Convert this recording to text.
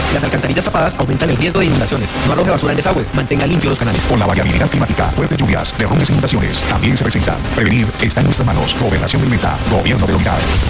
Las alcantarillas tapadas aumentan el riesgo de inundaciones. No arroje basura en desagües. Mantenga limpios los canales. Con la variabilidad climática, fuertes lluvias, derrumbes e inundaciones también se presentan. Prevenir está en nuestras manos. Gobernación del Meta. Gobierno de la Unidad.